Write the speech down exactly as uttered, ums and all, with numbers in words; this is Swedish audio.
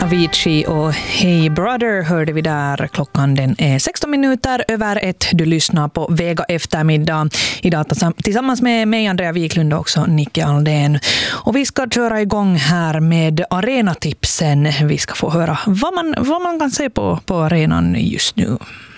Avicii och Hey Brother hörde vi där. Klockan den är sexton minuter över ett. Du lyssnar på Vega eftermiddag. Idag tillsammans med mig, Andrea Wiklund och också Nicky Aldén. Och vi ska köra igång här med arenatipsen. Vi ska få höra vad man, vad man kan se på, på arenan just nu.